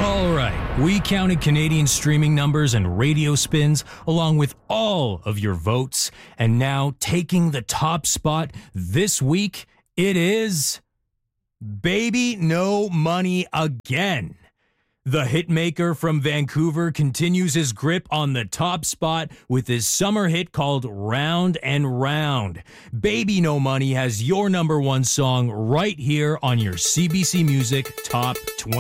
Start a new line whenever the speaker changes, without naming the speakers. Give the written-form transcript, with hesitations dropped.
All right, we counted Canadian streaming numbers and radio spins along with all of your votes, and now taking the top spot this week, it is Baby No Money again. The hitmaker from Vancouver continues his grip on the top spot with his summer hit called Round and Round. Baby No Money has your number one song right here on your CBC Music Top 20.